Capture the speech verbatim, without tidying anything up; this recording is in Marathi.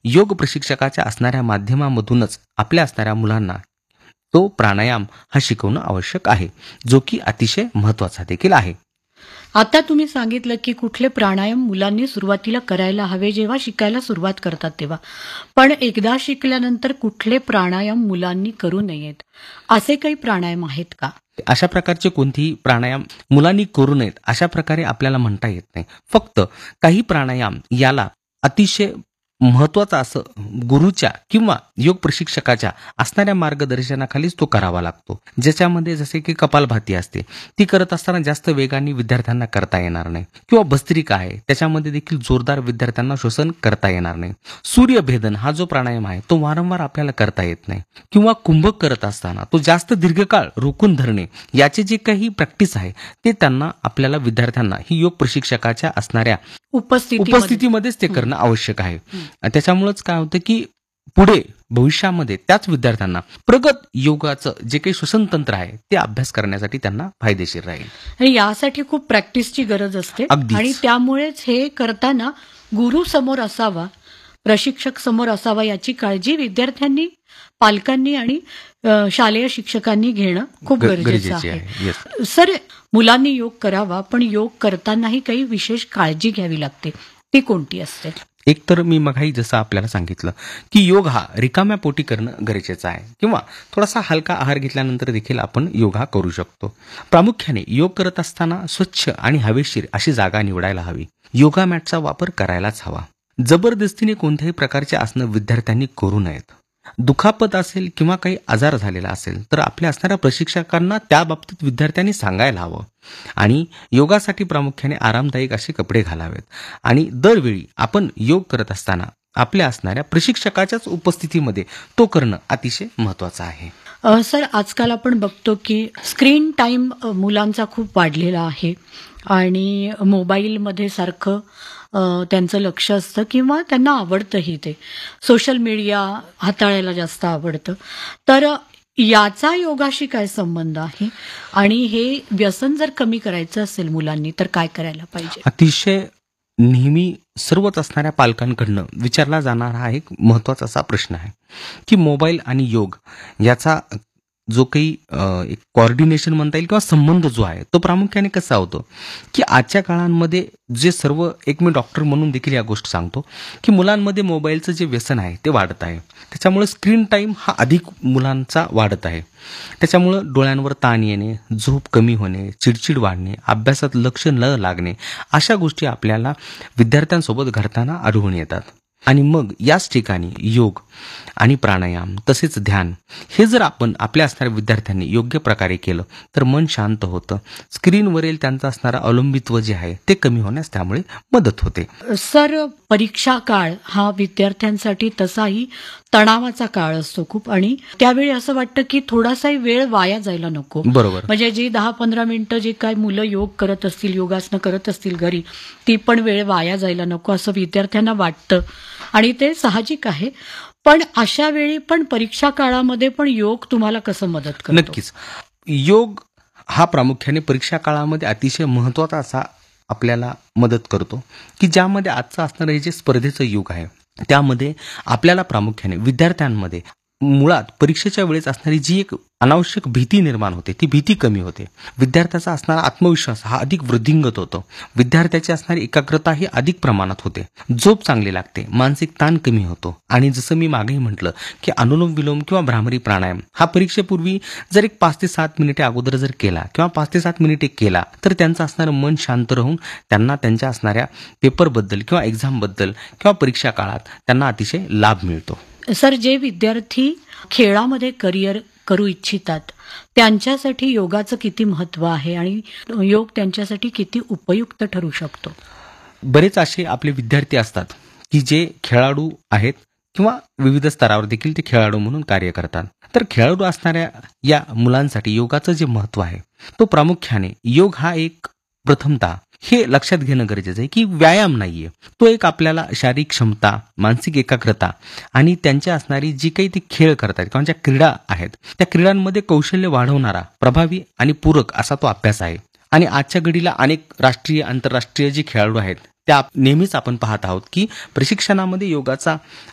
योग प्रशिक्षकाच्या असणाऱ्या माध्यमामधूनच आपल्या असणाऱ्या मुलांना तो प्राणायाम हा शिकवणं आवश्यक आहे, जो की अतिशय महत्त्वाचा देखील आहे. आता तुम्ही सांगितलं की कुठले प्राणायाम मुलांनी सुरुवातीला करायला हवे जेव्हा शिकायला सुरुवात करतात तेव्हा. पण एकदा शिकल्यानंतर कुठले प्राणायाम मुलांनी करू नयेत, असे काही प्राणायाम आहेत का? अशा प्रकारचे कोणतेही प्राणायाम मुलांनी करू नयेत अशा प्रकारे आपल्याला म्हणता येत नाही. फक्त काही प्राणायाम याला अतिशय महत्त्वाचं असं गुरुच्या किंवा योग प्रशिक्षकाच्या असणाऱ्या मार्गदर्शनाखालीच तो करावा लागतो. ज्याच्यामध्ये जसे की कपालभाती असते, ती करत असताना जास्त वेगाने विद्यार्थ्यांना करता येणार नाही. किंवा भस्त्रिका आहे, त्याच्यामध्ये देखील जोरदार विद्यार्थ्यांना श्वसन करता येणार नाही. सूर्यभेदन हा जो प्राणायाम आहे तो वारंवार आपल्याला करता येत नाही. किंवा कुंभक करत असताना तो जास्त दीर्घकाळ रोखून धरणे, याचे जे काही प्रॅक्टिस आहे ते त्यांना आपल्याला विद्यार्थ्यांना ही योग प्रशिक्षकाच्या असणाऱ्या उपस्थितीमध्ये उपस्थितीमध्येच ते करणं आवश्यक आहे. त्याच्यामुळेच काय होतं की पुढे भविष्यामध्ये त्याच विद्यार्थ्यांना प्रगत योगाचं जे काही श्वसन तंत्र आहे ते अभ्यास करण्यासाठी त्यांना फायदेशीर राहील. आणि यासाठी खूप प्रॅक्टिसची गरज असते अगदीच. आणि त्यामुळेच हे करताना गुरु समोर असावा, प्रशिक्षक समोर असावा, याची काळजी विद्यार्थ्यांनी, पालकांनी आणि अ, शालेय शिक्षकांनी घेणं खूप ग- गरजेचं गरजेचे आहे. आहे. Yes. सर, मुलांनी योग करावा, पण योग करतानाही काही विशेष काळजी घ्यावी लागते, ती कोणती असते? एक तर मी मगाही जसं आपल्याला सांगितलं की योग हा रिकाम्या पोटी करणं गरजेचं आहे, किंवा थोडासा हलका आहार घेतल्यानंतर देखील आपण योग हा करू शकतो. प्रामुख्याने योग करत असताना स्वच्छ आणि हवेशीर अशी जागा निवडायला हवी. योगा मॅटचा वापर करायलाच हवा. जबरदस्तीने कोणत्याही प्रकारचे आसनं विद्यार्थ्यांनी करू नयेत. दुखापत असेल किंवा काही आजार झालेला असेल तर आपल्या असणाऱ्या प्रशिक्षकांना त्या बाबतीत विद्यार्थ्यांनी सांगायला हवं. आणि योगासाठी प्रामुख्याने आरामदायक असे कपडे घालावेत. आणि दरवेळी आपण योग करत असताना आपल्या असणाऱ्या प्रशिक्षकाच्याच उपस्थितीमध्ये तो करणं अतिशय महत्त्वाचं आहे. अ, सर, आजकाल आपण बघतो की स्क्रीन टाईम अ, मुलांचा खूप वाढलेला आहे आणि मोबाईलमध्ये सारखं अ, त्यांचं लक्ष असतं किंवा त्यांना आवडतंही ते. सोशल मीडिया हाताळायला जास्त आवडतं. तर अ, याचा योगाशी काय संबंध आहे आणि हे व्यसन जर कमी करायचं असेल मुलांनी तर काय करायला पाहिजे? अतिशय नेहमी सर्वच असणाऱ्या पालकांकडनं विचारला जाणारा हा एक महत्त्वाचा असा प्रश्न आहे की मोबाईल आणि योग याचा जो काही अ, एक कॉर्डिनेशन म्हणता येईल किंवा संबंध जो आहे तो प्रामुख्याने कसा होतो की आजच्या काळांमध्ये जे सर्व, एक मी डॉक्टर म्हणून देखील या गोष्ट सांगतो की मुलांमध्ये मोबाईलचं जे व्यसन आहे ते वाढत आहे. त्याच्यामुळे स्क्रीन टाईम हा अधिक मुलांचा वाढत आहे. त्याच्यामुळं डोळ्यांवर ताण येणे, झोप कमी होणे, चिडचिड वाढणे, अभ्यासात लक्ष न लागणे, अशा गोष्टी आपल्याला विद्यार्थ्यांसोबत घडताना आढळून येतात. आणि मग याच ठिकाणी योग आणि प्राणायाम तसेच ध्यान हे जर आपण आपल्या असणाऱ्या विद्यार्थ्यांनी योग्य प्रकारे केलं तर मन शांत होतं. स्क्रीनवरील त्यांचं असणारं अवलंबित्व जे आहे ते कमी होण्यास त्यामुळे मदत होते. सर, परीक्षा काळ हा विद्यार्थ्यांसाठी तसाही तणावाचा काळ असतो खूप, आणि त्यावेळी असं वाटतं की थोडासाही वेळ वाया जायला नको. बरोबर. म्हणजे जी दहा पंधरा मिनिटं जे काय मुलं योग करत असतील, योगासनं करत असतील घरी, ती पण वेळ वाया जायला नको असं विद्यार्थ्यांना वाटतं आणि ते साहजिक आहे. पण अशा वेळी पण परीक्षा काळामध्ये पण योग तुम्हाला कसं मदत करतो? नक्कीच. योग हा प्रामुख्याने परीक्षा काळामध्ये अतिशय महत्त्वाचा असा आपल्याला मदत करतो की ज्यामध्ये आजचं असणारं हे जे स्पर्धेचं युग आहे त्यामध्ये आपल्याला प्रामुख्याने विद्यार्थ्यांमध्ये मुळात परीक्षेच्या वेळेस असणारी जी एक अनावश्यक भीती निर्माण होते ती भीती कमी होते. विद्यार्थ्याचा असणारा आत्मविश्वास हा अधिक वृद्धिंगत होतो. विद्यार्थ्याची असणारी एकाग्रता ही अधिक प्रमाणात होते. झोप चांगली लागते, मानसिक ताण कमी होतो. आणि जसं मी मागेही म्हटलं की अनुलोम विलोम किंवा भ्रामरी प्राणायाम हा परीक्षेपूर्वी जर एक पाच ते सात मिनिटे अगोदर जर केला किंवा पाच ते सात मिनिटे केला तर त्यांचं असणारं मन शांत राहून त्यांना त्यांच्या असणाऱ्या पेपरबद्दल किंवा एक्झामबद्दल किंवा परीक्षा काळात त्यांना अतिशय लाभ मिळतो. सर, जे विद्यार्थी खेळामध्ये करिअर करू इच्छितात त्यांच्यासाठी योगाचं किती महत्त्व आहे आणि योग त्यांच्यासाठी किती उपयुक्त ठरू शकतो? बरेच असे आपले विद्यार्थी असतात की जे खेळाडू आहेत किंवा विविध स्तरावर देखील ते खेळाडू म्हणून कार्य करतात. तर खेळाडू असणाऱ्या या मुलांसाठी योगाचं जे महत्त्व आहे तो प्रामुख्याने योग हा एक प्रथमतः हे लक्षात घेणं गरजेचं आहे की व्यायाम नाहीये, तो एक आपल्याला शारीरिक क्षमता, मानसिक एकाग्रता आणि त्यांच्या असणारी जी काही ती खेळ करतात किंवा ज्या क्रीडा आहेत त्या क्रीडांमध्ये कौशल्य वाढवणारा, प्रभावी आणि पूरक असा तो अभ्यास आहे. आणि आजच्या घडीला अनेक राष्ट्रीय, आंतरराष्ट्रीय जे खेळाडू आहेत त्या नेहमीच आपण पाहत आहोत की प्रशिक्षणामध्ये योगाचा